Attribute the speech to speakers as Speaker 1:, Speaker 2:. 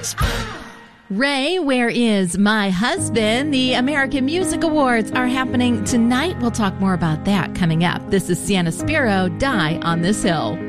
Speaker 1: Ray, Where Is My Husband? The American Music Awards are happening tonight. We'll talk more about that coming up. This is Sienna Spiro, Die on This Hill.